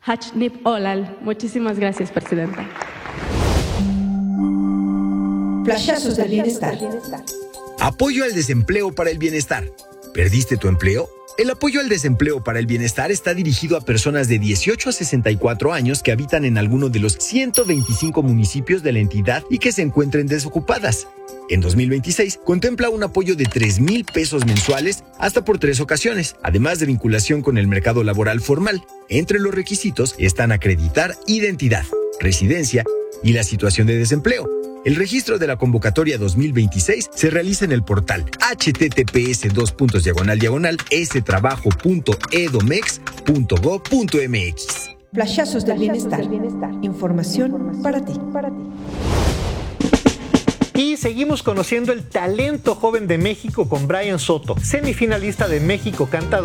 Hachnip Olal. Muchísimas gracias, Presidenta. Flashazos del bienestar. Apoyo al desempleo para el bienestar. ¿Perdiste tu empleo? El apoyo al desempleo para el bienestar está dirigido a personas de 18 a 64 años que habitan en alguno de los 125 municipios de la entidad y que se encuentren desocupadas. En 2026, contempla un apoyo de 3,000 pesos mensuales hasta por 3 ocasiones, además de vinculación con el mercado laboral formal. Entre los requisitos están acreditar identidad, residencia y la situación de desempleo. El registro de la convocatoria 2026 se realiza en el portal https://estrabajo.edomex.gov.mx. Flashazos del bienestar. Información para ti. Y seguimos conociendo el talento joven de México con Brian Soto, semifinalista de México Canta